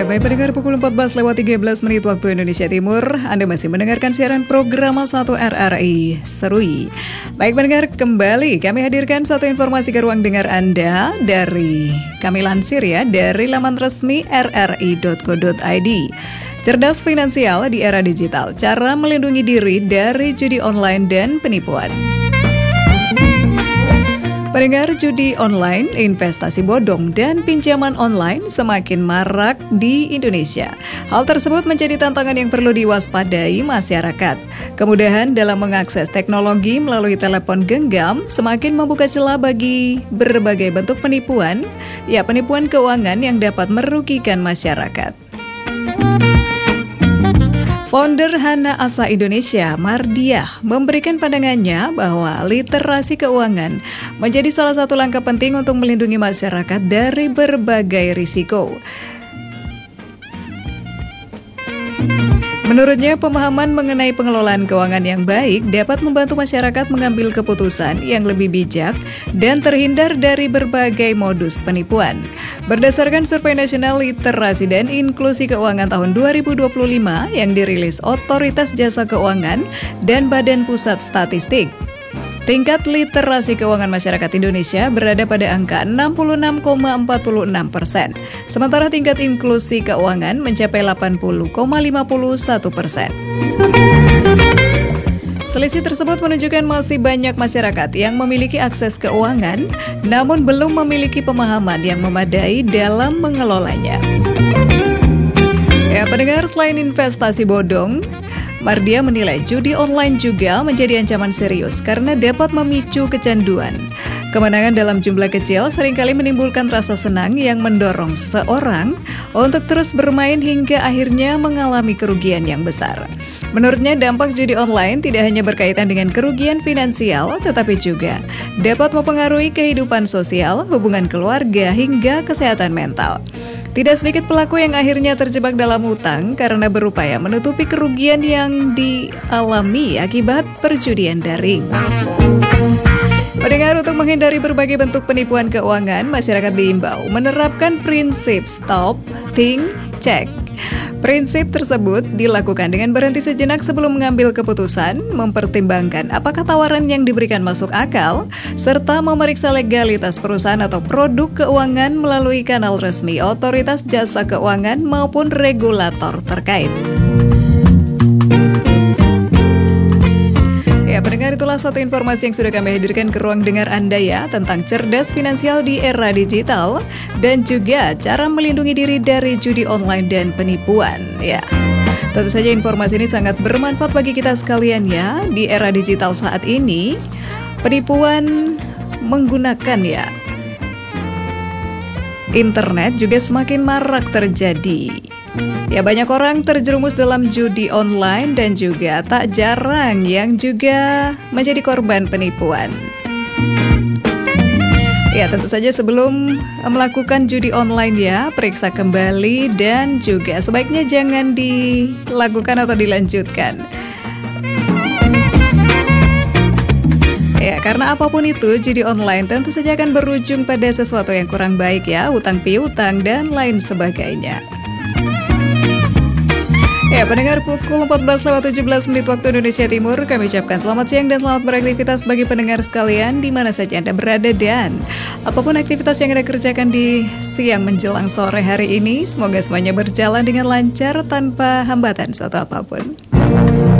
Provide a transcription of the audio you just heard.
Baik pendengar, pukul 14:13 waktu Indonesia Timur, Anda masih mendengarkan siaran program 1 RRI Serui. Baik pendengar, kembali kami hadirkan satu informasi ke ruang dengar Anda dari kami lansir ya dari laman resmi rri.co.id. Cerdas finansial di era digital, cara melindungi diri dari judi online dan penipuan. Pendengar, judi online, investasi bodong, dan pinjaman online semakin marak di Indonesia. Hal tersebut menjadi tantangan yang perlu diwaspadai masyarakat. Kemudahan dalam mengakses teknologi melalui telepon genggam semakin membuka celah bagi berbagai bentuk penipuan, penipuan keuangan yang dapat merugikan masyarakat. Founder Hana Asa Indonesia, Mardiah, memberikan pandangannya bahwa literasi keuangan menjadi salah satu langkah penting untuk melindungi masyarakat dari berbagai risiko. Menurutnya, pemahaman mengenai pengelolaan keuangan yang baik dapat membantu masyarakat mengambil keputusan yang lebih bijak dan terhindar dari berbagai modus penipuan. Berdasarkan Survei Nasional Literasi dan Inklusi Keuangan tahun 2025 yang dirilis Otoritas Jasa Keuangan dan Badan Pusat Statistik, tingkat literasi keuangan masyarakat Indonesia berada pada angka 66,46%, sementara tingkat inklusi keuangan mencapai 80,51%. Selisih tersebut menunjukkan masih banyak masyarakat yang memiliki akses keuangan, namun belum memiliki pemahaman yang memadai dalam mengelolanya. Pendengar, selain investasi bodong, Mardiah menilai judi online juga menjadi ancaman serius karena dapat memicu kecanduan. Kemenangan dalam jumlah kecil seringkali menimbulkan rasa senang yang mendorong seseorang untuk terus bermain hingga akhirnya mengalami kerugian yang besar. Menurutnya, dampak judi online tidak hanya berkaitan dengan kerugian finansial, tetapi juga dapat mempengaruhi kehidupan sosial, hubungan keluarga, hingga kesehatan mental. Tidak sedikit pelaku yang akhirnya terjebak dalam hutang karena berupaya menutupi kerugian yang dialami akibat perjudian daring. Pendengar, untuk menghindari berbagai bentuk penipuan keuangan, masyarakat diimbau menerapkan prinsip stop, think, check. Prinsip tersebut dilakukan dengan berhenti sejenak sebelum mengambil keputusan, mempertimbangkan apakah tawaran yang diberikan masuk akal, serta memeriksa legalitas perusahaan atau produk keuangan melalui kanal resmi otoritas jasa keuangan maupun regulator terkait. Pendengar, itulah satu informasi yang sudah kami hadirkan ke ruang dengar Anda ya, tentang cerdas finansial di era digital dan juga cara melindungi diri dari judi online dan penipuan ya. Tentu saja informasi ini sangat bermanfaat bagi kita sekalian ya. Di era digital saat ini, penipuan menggunakan internet juga semakin marak terjadi. Banyak orang terjerumus dalam judi online dan juga tak jarang yang juga menjadi korban penipuan. Tentu saja sebelum melakukan judi online periksa kembali dan juga sebaiknya jangan dilakukan atau dilanjutkan. Karena apapun itu, judi online tentu saja akan berujung pada sesuatu yang kurang baik utang piutang dan lain sebagainya. Pendengar, pukul 14:17 waktu Indonesia Timur, kami ucapkan selamat siang dan selamat beraktivitas bagi pendengar sekalian di mana saja Anda berada, dan apapun aktivitas yang Anda kerjakan di siang menjelang sore hari ini, semoga semuanya berjalan dengan lancar tanpa hambatan suatu apapun.